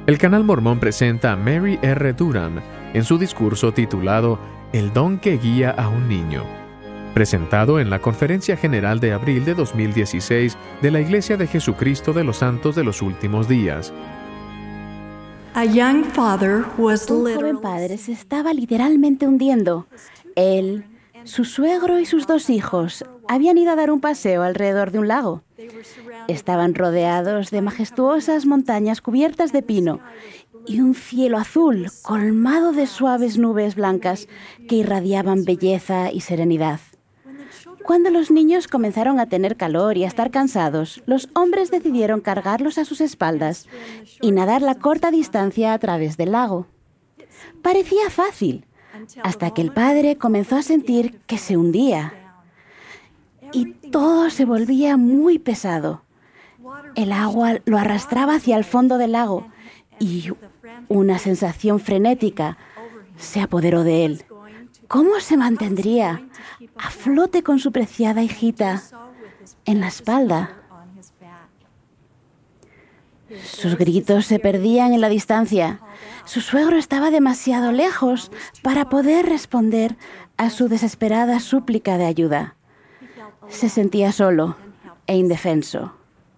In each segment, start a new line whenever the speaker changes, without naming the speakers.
El canal mormón presenta a Mary R. Durham en su discurso titulado El don que guía a un niño, presentado en la Conferencia General de abril de 2016 de la Iglesia de Jesucristo de los Santos de los Últimos Días.
Un
joven padre se estaba literalmente hundiendo. Él, su suegro y sus 2 hijos habían ido a dar un paseo alrededor de un lago. Estaban rodeados de majestuosas montañas cubiertas de pino y un cielo azul colmado de suaves nubes blancas que irradiaban belleza y serenidad. Cuando los niños comenzaron a tener calor y a estar cansados, los hombres decidieron cargarlos a sus espaldas y nadar la corta distancia a través del lago. Parecía fácil, hasta que el padre comenzó a sentir que se hundía y todo se volvía muy pesado. El agua lo arrastraba hacia el fondo del lago y una sensación frenética se apoderó de él. ¿Cómo se mantendría a flote con su preciada hijita en la espalda? Sus gritos se perdían en la distancia. Su suegro estaba demasiado lejos para poder responder a su desesperada súplica de ayuda. Se sentía solo e indefenso.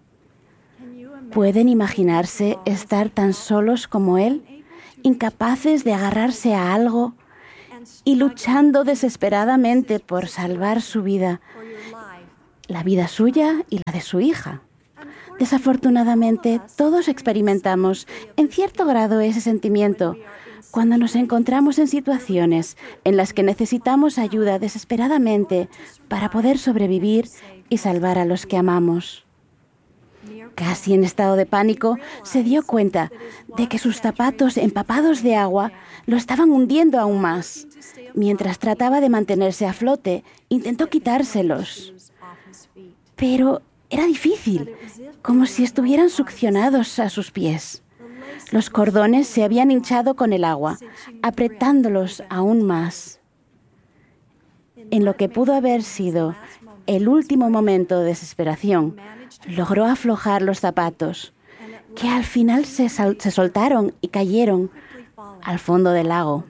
¿Pueden imaginarse estar tan solos como él, incapaces de agarrarse a algo y luchando desesperadamente por salvar su vida, la vida suya y la de su hija? Desafortunadamente, todos experimentamos en cierto grado ese sentimiento cuando nos encontramos en situaciones en las que necesitamos ayuda desesperadamente para poder sobrevivir y salvar a los que amamos. Casi en estado de pánico, se dio cuenta de que sus zapatos empapados de agua lo estaban hundiendo aún más. Mientras trataba de mantenerse a flote, intentó quitárselos. Pero era difícil, como si estuvieran succionados a sus pies. Los cordones se habían hinchado con el agua, apretándolos aún más. En lo que pudo haber sido el último momento de desesperación, logró aflojar los zapatos, que al final se soltaron y cayeron al fondo del lago.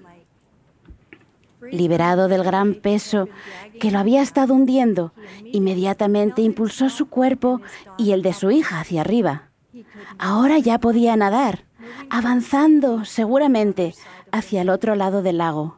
Liberado del gran peso que lo había estado hundiendo, inmediatamente impulsó su cuerpo y el de su hija hacia arriba. Ahora ya podía nadar, avanzando seguramente hacia el otro lado del lago.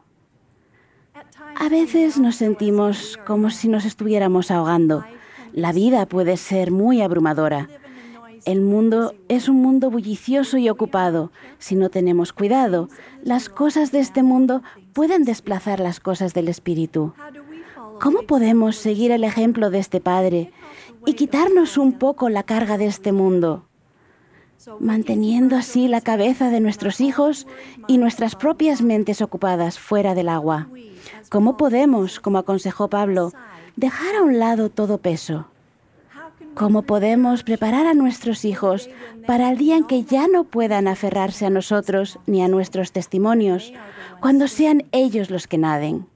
A veces nos sentimos como si nos estuviéramos ahogando. La vida puede ser muy abrumadora. El mundo es un mundo bullicioso y ocupado. Si no tenemos cuidado, las cosas de este mundo pueden desplazar las cosas del espíritu. ¿Cómo podemos seguir el ejemplo de este padre y quitarnos un poco la carga de este mundo, manteniendo así la cabeza de nuestros hijos y nuestras propias mentes ocupadas fuera del agua? ¿Cómo podemos, como aconsejó Pablo, dejar a un lado todo peso? ¿Cómo podemos preparar a nuestros hijos para el día en que ya no puedan aferrarse a nosotros ni a nuestros testimonios, cuando sean ellos los que naden?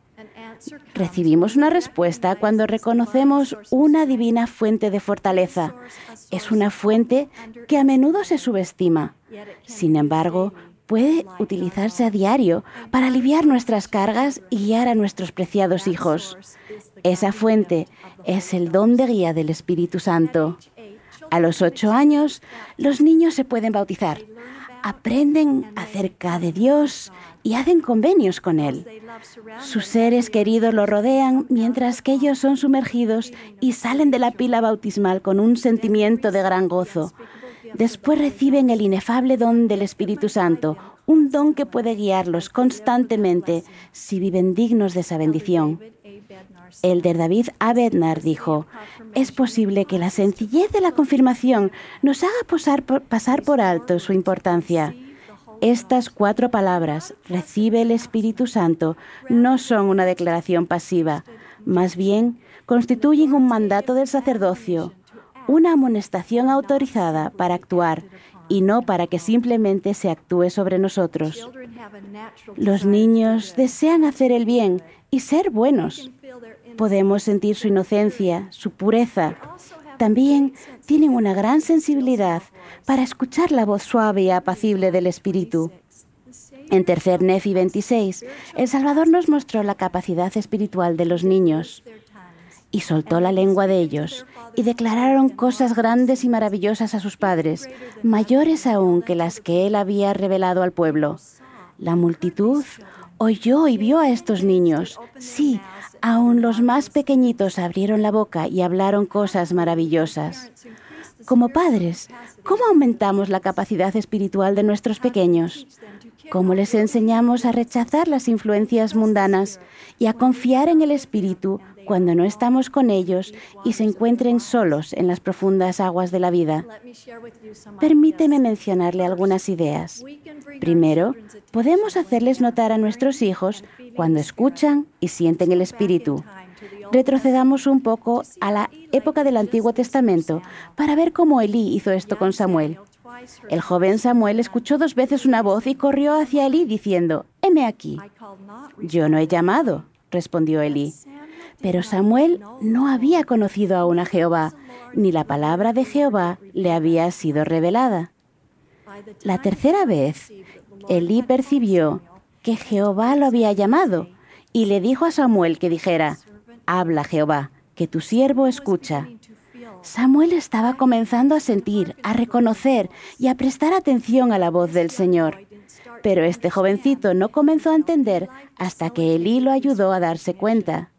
Recibimos una respuesta cuando reconocemos una divina fuente de fortaleza. Es una fuente que a menudo se subestima. Sin embargo, puede utilizarse a diario para aliviar nuestras cargas y guiar a nuestros preciados hijos. Esa fuente es el don de guía del Espíritu Santo. A los 8 años, los niños se pueden bautizar, aprenden acerca de Dios y hacen convenios con Él. Sus seres queridos lo rodean mientras que ellos son sumergidos y salen de la pila bautismal con un sentimiento de gran gozo. Después reciben el inefable don del Espíritu Santo, un don que puede guiarlos constantemente si viven dignos de esa bendición. Elder David A. Bednar dijo: es posible que la sencillez de la confirmación nos haga pasar por alto su importancia. Estas 4 palabras, recibe el Espíritu Santo, no son una declaración pasiva, más bien constituyen un mandato del sacerdocio, una amonestación autorizada para actuar y no para que simplemente se actúe sobre nosotros. Los niños desean hacer el bien y ser buenos. Podemos sentir su inocencia, su pureza, También tienen una gran sensibilidad para escuchar la voz suave y apacible del Espíritu. En Tercer Nefi 26, el Salvador nos mostró la capacidad espiritual de los niños. Y soltó la lengua de ellos, y declararon cosas grandes y maravillosas a sus padres, mayores aún que las que él había revelado al pueblo. La multitud oyó y vio a estos niños. Sí, aún los más pequeñitos abrieron la boca y hablaron cosas maravillosas. Como padres, ¿cómo aumentamos la capacidad espiritual de nuestros pequeños? ¿Cómo les enseñamos a rechazar las influencias mundanas y a confiar en el Espíritu cuando no estamos con ellos y se encuentren solos en las profundas aguas de la vida? Permíteme mencionarle algunas ideas. Primero, podemos hacerles notar a nuestros hijos cuando escuchan y sienten el Espíritu. Retrocedamos un poco a la época del Antiguo Testamento para ver cómo Elí hizo esto con Samuel. El joven Samuel escuchó 2 veces una voz y corrió hacia Elí diciendo: «Heme aquí». «Yo no he llamado», respondió Elí. Pero Samuel no había conocido aún a Jehová, ni la palabra de Jehová le había sido revelada. La tercera vez, Elí percibió que Jehová lo había llamado y le dijo a Samuel que dijera: «Habla, Jehová, que tu siervo escucha». Samuel estaba comenzando a sentir, a reconocer y a prestar atención a la voz del Señor. Pero este jovencito no comenzó a entender hasta que Elí lo ayudó a darse cuenta.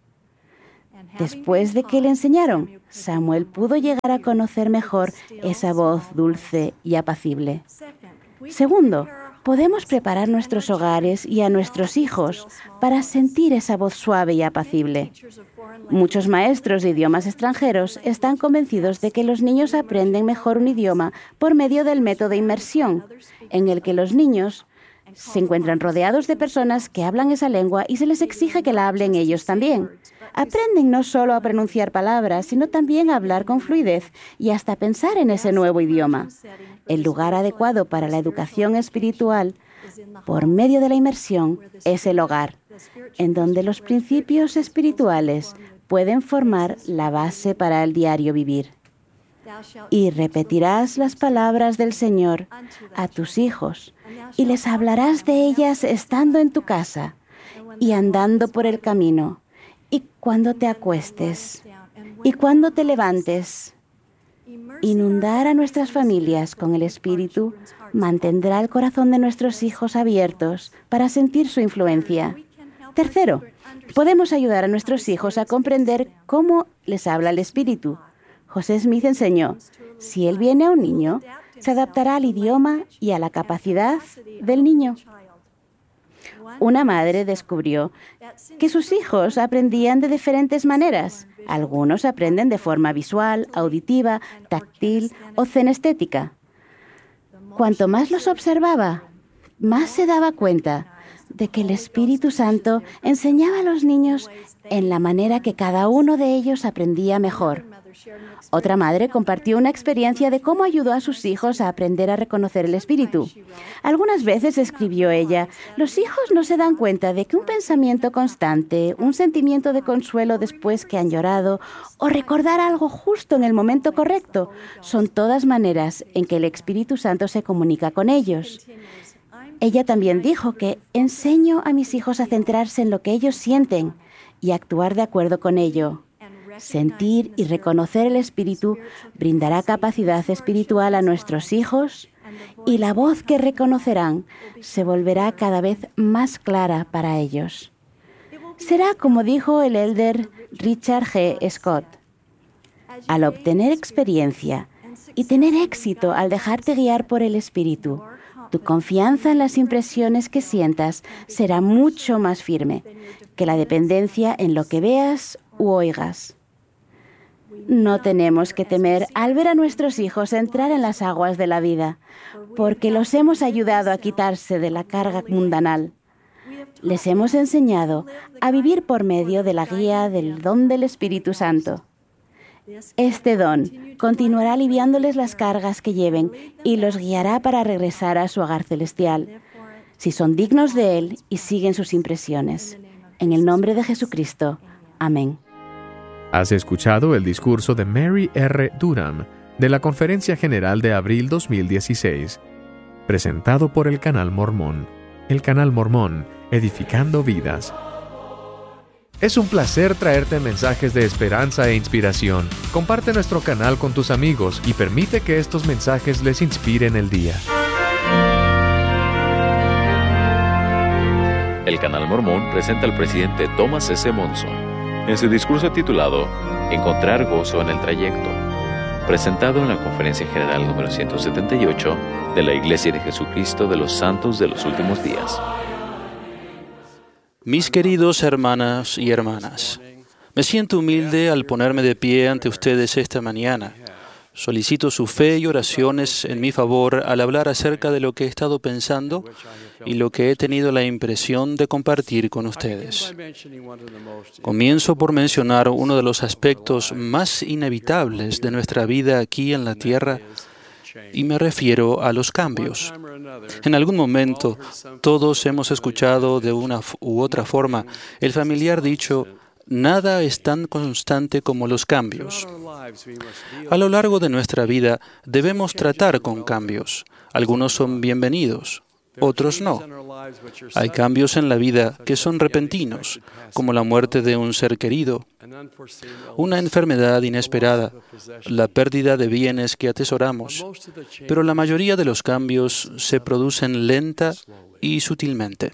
Después de que le enseñaron, Samuel pudo llegar a conocer mejor esa voz dulce y apacible. Segundo, podemos preparar nuestros hogares y a nuestros hijos para sentir esa voz suave y apacible. Muchos maestros de idiomas extranjeros están convencidos de que los niños aprenden mejor un idioma por medio del método de inmersión, en el que los niños se encuentran rodeados de personas que hablan esa lengua y se les exige que la hablen ellos también. Aprenden no solo a pronunciar palabras, sino también a hablar con fluidez y hasta pensar en ese nuevo idioma. El lugar adecuado para la educación espiritual, por medio de la inmersión, es el hogar, en donde los principios espirituales pueden formar la base para el diario vivir. Y repetirás las palabras del Señor a tus hijos, y les hablarás de ellas estando en tu casa y andando por el camino, y cuando te acuestes, y cuando te levantes. Inundar a nuestras familias con el Espíritu mantendrá el corazón de nuestros hijos abiertos para sentir su influencia. Tercero, podemos ayudar a nuestros hijos a comprender cómo les habla el Espíritu. José Smith enseñó: si él viene a un niño, se adaptará al idioma y a la capacidad del niño. Una madre descubrió que sus hijos aprendían de diferentes maneras. Algunos aprenden de forma visual, auditiva, táctil o cinestética. Cuanto más los observaba, más se daba cuenta de que el Espíritu Santo enseñaba a los niños en la manera que cada uno de ellos aprendía mejor. Otra madre compartió una experiencia de cómo ayudó a sus hijos a aprender a reconocer el Espíritu. Algunas veces, escribió ella, los hijos no se dan cuenta de que un pensamiento constante, un sentimiento de consuelo después que han llorado o recordar algo justo en el momento correcto son todas maneras en que el Espíritu Santo se comunica con ellos. Ella también dijo que enseño a mis hijos a centrarse en lo que ellos sienten y actuar de acuerdo con ello. Sentir y reconocer el Espíritu brindará capacidad espiritual a nuestros hijos y la voz que reconocerán se volverá cada vez más clara para ellos. Será como dijo el elder Richard G. Scott: al obtener experiencia y tener éxito al dejarte guiar por el Espíritu, tu confianza en las impresiones que sientas será mucho más firme que la dependencia en lo que veas u oigas. No tenemos que temer al ver a nuestros hijos entrar en las aguas de la vida, porque los hemos ayudado a quitarse de la carga mundanal. Les hemos enseñado a vivir por medio de la guía del don del Espíritu Santo. Este don continuará aliviándoles las cargas que lleven y los guiará para regresar a su hogar celestial, si son dignos de Él y siguen sus impresiones. En el nombre de Jesucristo. Amén.
Has escuchado el discurso de Mary R. Durham de la Conferencia General de Abril 2016, presentado por el Canal Mormón. El Canal Mormón, edificando vidas. Es un placer traerte mensajes de esperanza e inspiración. Comparte nuestro canal con tus amigos y permite que estos mensajes les inspiren el día.
El Canal Mormón presenta al presidente Thomas S. Monson en su discurso titulado Encontrar gozo en el trayecto, presentado en la Conferencia General número 178 de la Iglesia de Jesucristo de los Santos de los Últimos Días.
Mis queridos hermanos y hermanas, me siento humilde al ponerme de pie ante ustedes esta mañana. Solicito su fe y oraciones en mi favor al hablar acerca de lo que he estado pensando y lo que he tenido la impresión de compartir con ustedes. Comienzo por mencionar uno de los aspectos más inevitables de nuestra vida aquí en la tierra, y me refiero a los cambios. En algún momento, todos hemos escuchado de una u otra forma el familiar dicho: nada es tan constante como los cambios. A lo largo de nuestra vida debemos tratar con cambios. Algunos son bienvenidos, otros no. Hay cambios en la vida que son repentinos, como la muerte de un ser querido, una enfermedad inesperada, la pérdida de bienes que atesoramos, pero la mayoría de los cambios se producen lenta y sutilmente.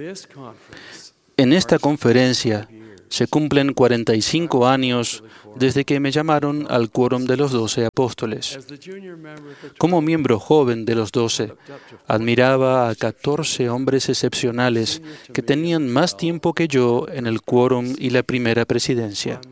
En esta conferencia se cumplen 45 años desde que me llamaron al quórum de los 12 apóstoles. Como miembro joven de los 12, admiraba a 14 hombres excepcionales que tenían más tiempo que yo en el quórum y la primera presidencia.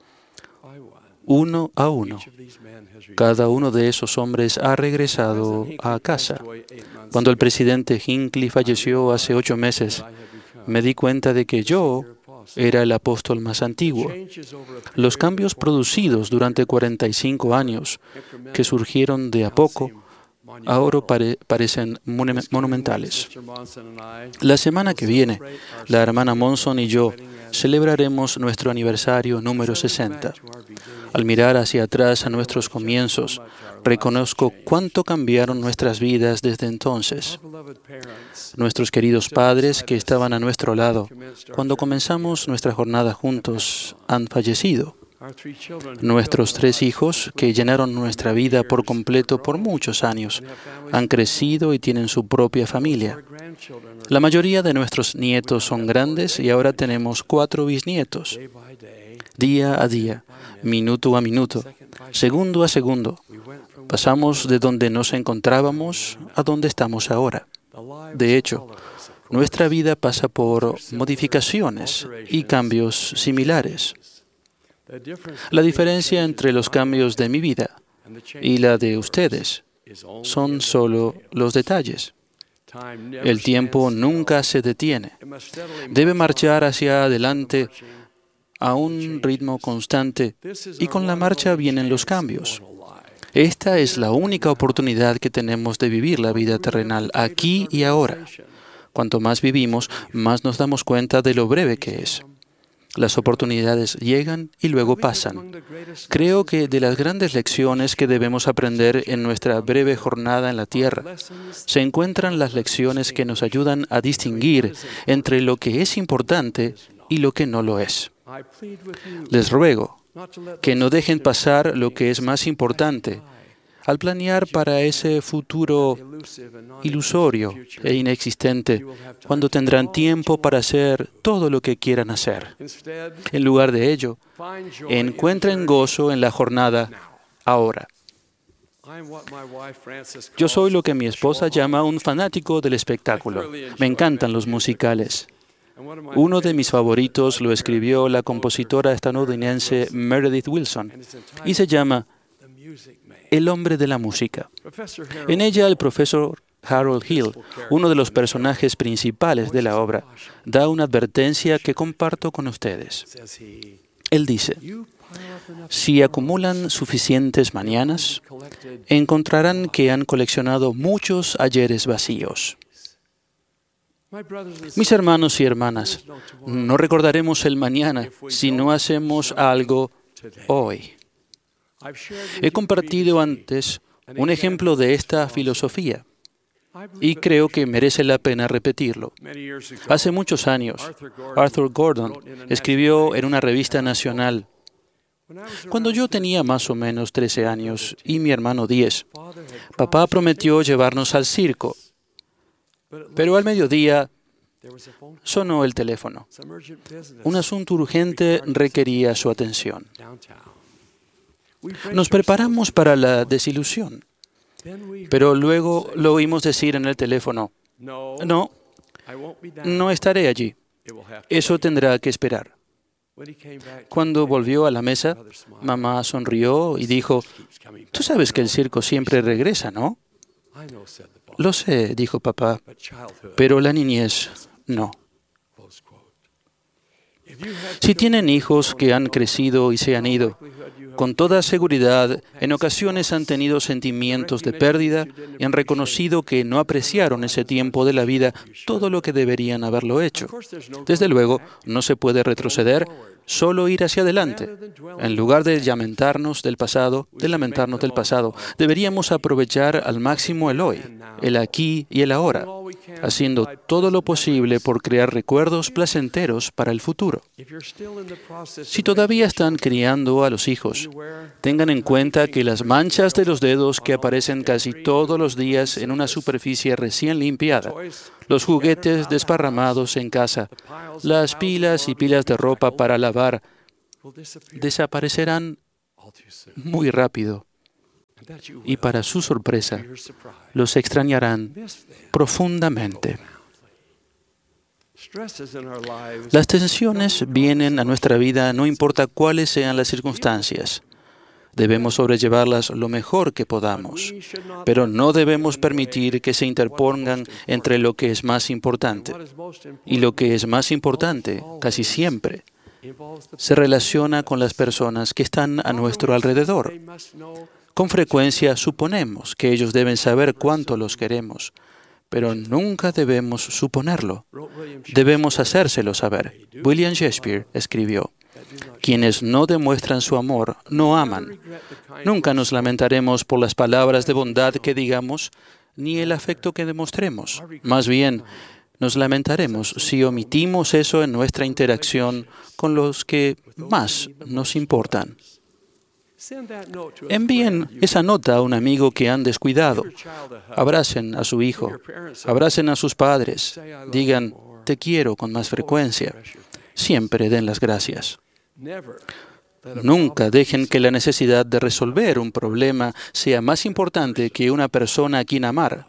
Uno a uno, cada uno de esos hombres ha regresado a casa. Cuando el presidente Hinckley falleció hace 8 meses, me di cuenta de que yo era el apóstol más antiguo. Los cambios producidos durante 45 años, que surgieron de a poco, ahora parecen monumentales. La semana que viene, la hermana Monson y yo celebraremos nuestro aniversario número 60. Al mirar hacia atrás a nuestros comienzos, reconozco cuánto cambiaron nuestras vidas desde entonces. Nuestros queridos padres que estaban a nuestro lado cuando comenzamos nuestra jornada juntos han fallecido. Nuestros 3 hijos, que llenaron nuestra vida por completo por muchos años, han crecido y tienen su propia familia. La mayoría de nuestros nietos son grandes y ahora tenemos 4 bisnietos. Día a día, minuto a minuto, segundo a segundo, pasamos de donde nos encontrábamos a donde estamos ahora. De hecho, nuestra vida pasa por modificaciones y cambios similares. La diferencia entre los cambios de mi vida y la de ustedes son solo los detalles. El tiempo nunca se detiene. Debe marchar hacia adelante a un ritmo constante y con la marcha vienen los cambios. Esta es la única oportunidad que tenemos de vivir la vida terrenal aquí y ahora. Cuanto más vivimos, más nos damos cuenta de lo breve que es. Las oportunidades llegan y luego pasan. Creo que de las grandes lecciones que debemos aprender en nuestra breve jornada en la tierra, se encuentran las lecciones que nos ayudan a distinguir entre lo que es importante y lo que no lo es. Les ruego que no dejen pasar lo que es más importante al planear para ese futuro ilusorio e inexistente, cuando tendrán tiempo para hacer todo lo que quieran hacer. En lugar de ello, encuentren gozo en la jornada ahora. Yo soy lo que mi esposa llama un fanático del espectáculo. Me encantan los musicales. Uno de mis favoritos lo escribió la compositora estadounidense Meredith Willson y se llama El hombre de la música. En ella el profesor Harold Hill, uno de los personajes principales de la obra, da una advertencia que comparto con ustedes. Él dice: si acumulan suficientes mañanas, encontrarán que han coleccionado muchos ayeres vacíos. Mis hermanos y hermanas, no recordaremos el mañana si no hacemos algo hoy. He compartido antes un ejemplo de esta filosofía y creo que merece la pena repetirlo. Hace muchos años, Arthur Gordon escribió en una revista nacional: cuando yo tenía más o menos 13 años y mi hermano 10, papá prometió llevarnos al circo, pero al mediodía sonó el teléfono. Un asunto urgente requería su atención. Nos preparamos para la desilusión, pero luego lo oímos decir en el teléfono: no, no estaré allí. Eso tendrá que esperar. Cuando volvió a la mesa, mamá sonrió y dijo: tú sabes que el circo siempre regresa, ¿no? Lo sé, dijo papá, pero la niñez no. Si tienen hijos que han crecido y se han ido, con toda seguridad, en ocasiones han tenido sentimientos de pérdida y han reconocido que no apreciaron ese tiempo de la vida todo lo que deberían haberlo hecho. Desde luego, no se puede retroceder, solo ir hacia adelante. En lugar de lamentarnos del pasado, deberíamos aprovechar al máximo el hoy, el aquí y el ahora, haciendo todo lo posible por crear recuerdos placenteros para el futuro. Si todavía están criando a los hijos, tengan en cuenta que las manchas de los dedos que aparecen casi todos los días en una superficie recién limpiada, los juguetes desparramados en casa, las pilas y pilas de ropa para lavar, desaparecerán muy rápido. Y para su sorpresa, los extrañarán profundamente. Las tensiones vienen a nuestra vida no importa cuáles sean las circunstancias. Debemos sobrellevarlas lo mejor que podamos, pero no debemos permitir que se interpongan entre lo que es más importante. Y lo que es más importante, casi siempre, se relaciona con las personas que están a nuestro alrededor. Con frecuencia suponemos que ellos deben saber cuánto los queremos, pero nunca debemos suponerlo. Debemos hacérselo saber. William Shakespeare escribió: quienes no demuestran su amor no aman. Nunca nos lamentaremos por las palabras de bondad que digamos, ni el afecto que demostremos. Más bien, nos lamentaremos si omitimos eso en nuestra interacción con los que más nos importan. Envíen esa nota a un amigo que han descuidado. Abracen a su hijo, abracen a sus padres, digan: te quiero con más frecuencia. Siempre den las gracias. Nunca dejen que la necesidad de resolver un problema sea más importante que una persona a quien amar.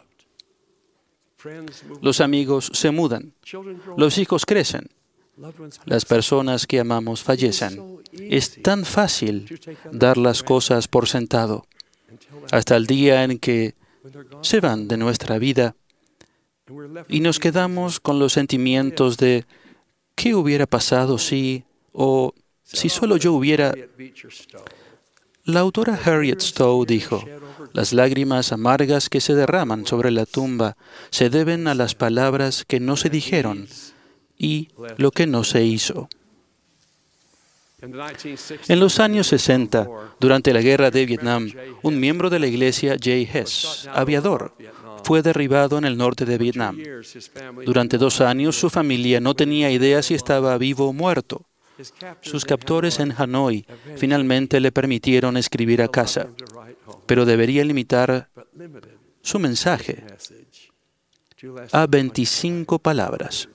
Los amigos se mudan, los hijos crecen, las personas que amamos fallecen. Es tan fácil dar las cosas por sentado, hasta el día en que se van de nuestra vida y nos quedamos con los sentimientos de ¿qué hubiera pasado si? O si solo yo hubiera... La autora Harriet Stowe dijo: las lágrimas amargas que se derraman sobre la tumba se deben a las palabras que no se dijeron y lo que no se hizo. En los años 60, durante la guerra de Vietnam, un miembro de la iglesia, J. Hess, aviador, fue derribado en el norte de Vietnam. Durante 2 años, su familia no tenía idea si estaba vivo o muerto. Sus captores en Hanoi finalmente le permitieron escribir a casa, pero debería limitar su mensaje a 25 palabras.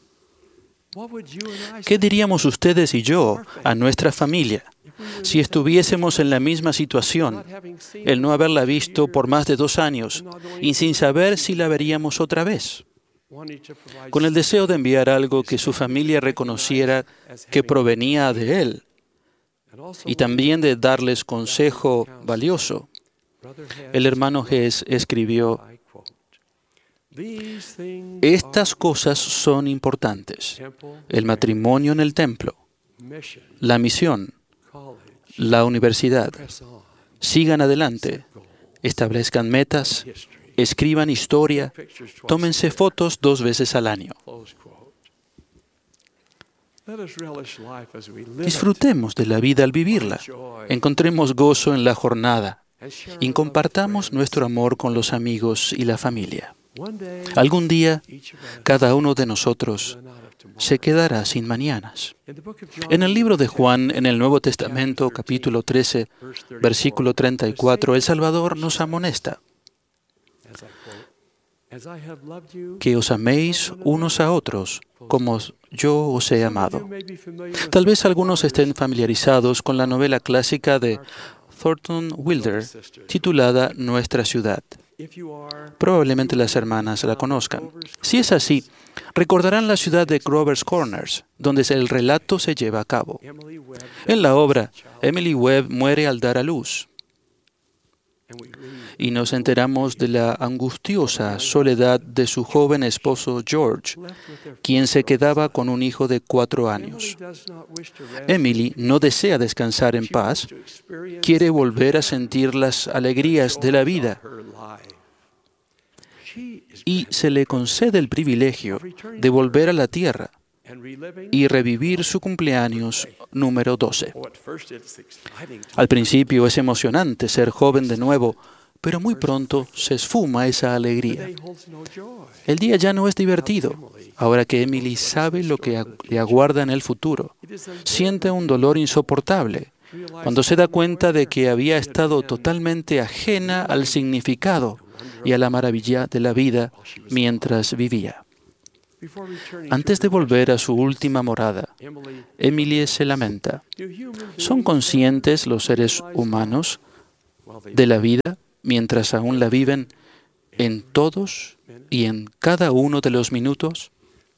¿Qué diríamos ustedes y yo a nuestra familia si estuviésemos en la misma situación, el no haberla visto por más de 2 años y sin saber si la veríamos otra vez? Con el deseo de enviar algo que su familia reconociera que provenía de él y también de darles consejo valioso, el hermano Hess escribió: estas cosas son importantes: el matrimonio en el templo, la misión, la universidad. Sigan adelante, establezcan metas, escriban historia, tómense fotos 2 veces al año. Disfrutemos de la vida al vivirla. Encontremos gozo en la jornada y compartamos nuestro amor con los amigos y la familia. Algún día, cada uno de nosotros se quedará sin mañanas. En el libro de Juan, en el Nuevo Testamento, capítulo 13, versículo 34, el Salvador nos amonesta: que os améis unos a otros como yo os he amado. Tal vez algunos estén familiarizados con la novela clásica de Thornton Wilder, titulada Nuestra ciudad. Probablemente las hermanas la conozcan. Si es así, recordarán la ciudad de Grover's Corners, donde el relato se lleva a cabo. En la obra, Emily Webb muere al dar a luz. Y nos enteramos de la angustiosa soledad de su joven esposo George, quien se quedaba con un hijo de 4 años. Emily no desea descansar en paz, quiere volver a sentir las alegrías de la vida. Y se le concede el privilegio de volver a la tierra y revivir su cumpleaños número 12. Al principio es emocionante ser joven de nuevo, pero muy pronto se esfuma esa alegría. El día ya no es divertido, ahora que Emily sabe lo que le aguarda en el futuro. Siente un dolor insoportable cuando se da cuenta de que había estado totalmente ajena al significado y a la maravilla de la vida mientras vivía. Antes de volver a su última morada, Emily se lamenta. ¿Son conscientes los seres humanos de la vida mientras aún la viven en todos y en cada uno de los minutos?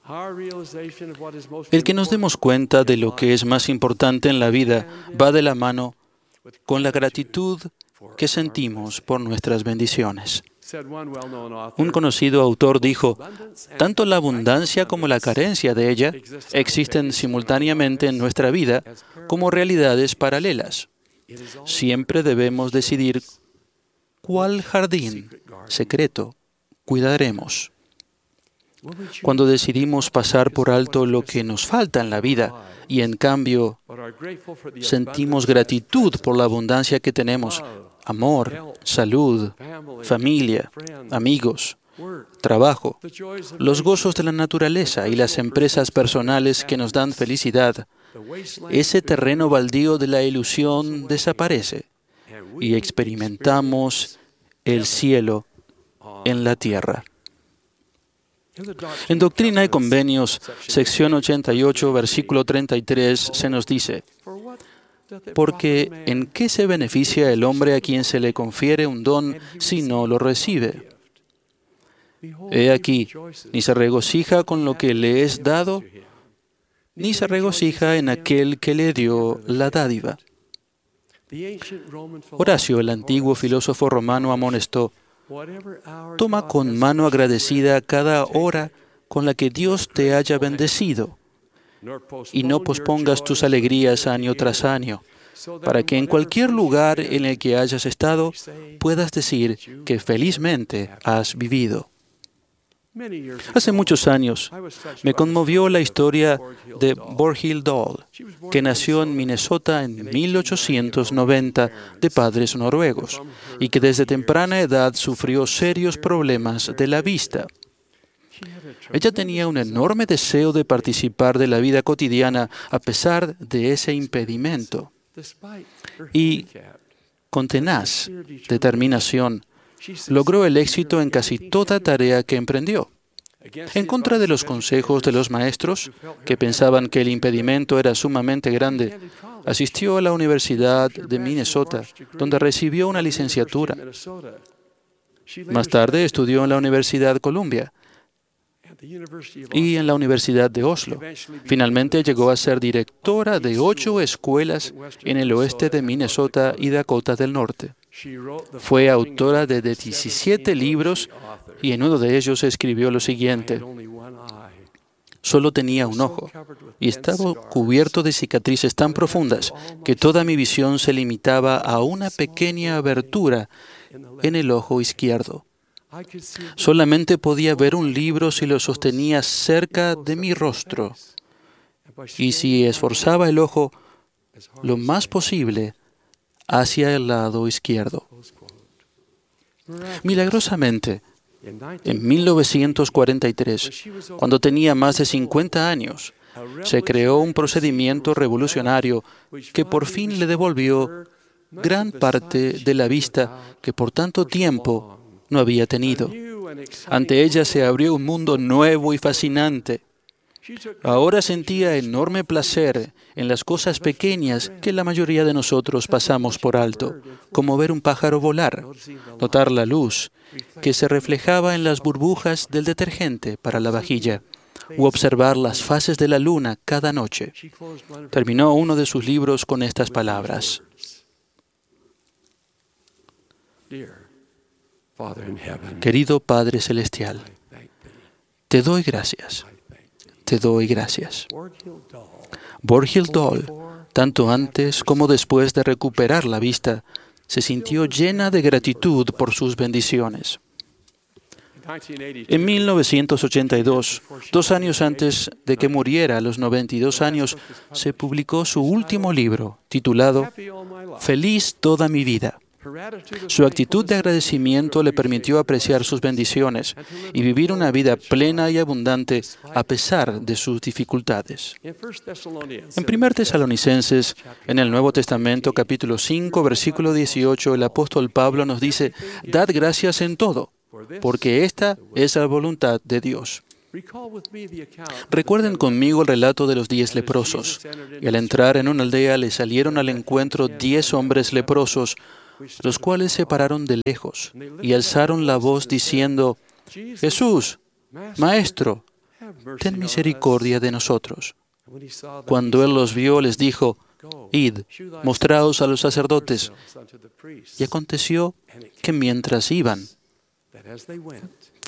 El que nos demos cuenta de lo que es más importante en la vida va de la mano con la gratitud que sentimos por nuestras bendiciones. Un conocido autor dijo: tanto la abundancia como la carencia de ella existen simultáneamente en nuestra vida como realidades paralelas. Siempre debemos decidir cuál jardín secreto cuidaremos. Cuando decidimos pasar por alto lo que nos falta en la vida y en cambio sentimos gratitud por la abundancia que tenemos: amor, salud, familia, amigos, trabajo, los gozos de la naturaleza y las empresas personales que nos dan felicidad, ese terreno baldío de la ilusión desaparece y experimentamos el cielo en la tierra. En Doctrina y Convenios, sección 88, versículo 33, se nos dice: porque ¿en qué se beneficia el hombre a quien se le confiere un don si no lo recibe? He aquí, ni se regocija con lo que le es dado, ni se regocija en aquel que le dio la dádiva. Horacio, el antiguo filósofo romano, amonestó: toma con mano agradecida cada hora con la que Dios te haya bendecido, y no pospongas tus alegrías año tras año, para que en cualquier lugar en el que hayas estado puedas decir que felizmente has vivido. Hace muchos años me conmovió la historia de Borghild Dahl, que nació en Minnesota en 1890 de padres noruegos y que desde temprana edad sufrió serios problemas de la vista. Ella tenía un enorme deseo de participar de la vida cotidiana a pesar de ese impedimento. Y con tenaz determinación, logró el éxito en casi toda tarea que emprendió. En contra de los consejos de los maestros, que pensaban que el impedimento era sumamente grande, asistió a la Universidad de Minnesota, donde recibió una licenciatura. Más tarde estudió en la Universidad Columbia y en la Universidad de Oslo. Finalmente llegó a ser directora de 8 escuelas en el oeste de Minnesota y Dakota del Norte. Fue autora de 17 libros y en uno de ellos escribió lo siguiente: solo tenía un ojo y estaba cubierto de cicatrices tan profundas que toda mi visión se limitaba a una pequeña abertura en el ojo izquierdo. Solamente podía ver un libro si lo sostenía cerca de mi rostro y si esforzaba el ojo lo más posible hacia el lado izquierdo. Milagrosamente, en 1943, cuando tenía más de 50 años, se creó un procedimiento revolucionario que por fin le devolvió gran parte de la vista que por tanto tiempo no había tenido. Ante ella se abrió un mundo nuevo y fascinante. Ahora sentía enorme placer en las cosas pequeñas que la mayoría de nosotros pasamos por alto, como ver un pájaro volar, notar la luz que se reflejaba en las burbujas del detergente para la vajilla, u observar las fases de la luna cada noche. Terminó uno de sus libros con estas palabras: Querido Padre Celestial, te doy gracias. Te doy gracias. Borghild Doll, tanto antes como después de recuperar la vista, se sintió llena de gratitud por sus bendiciones. En 1982, 2 años antes de que muriera a los 92 años, se publicó su último libro, titulado Feliz toda mi vida. Su actitud de agradecimiento le permitió apreciar sus bendiciones y vivir una vida plena y abundante a pesar de sus dificultades. En 1 Tesalonicenses, en el Nuevo Testamento, capítulo 5, versículo 18, el apóstol Pablo nos dice: «Dad gracias en todo, porque esta es la voluntad de Dios». Recuerden conmigo el relato de los 10 leprosos. Y al entrar en una aldea le salieron al encuentro 10 hombres leprosos, los cuales se pararon de lejos y alzaron la voz diciendo: «Jesús, Maestro, ten misericordia de nosotros». Cuando él los vio, les dijo: «Id, mostraos a los sacerdotes». Y aconteció que mientras iban,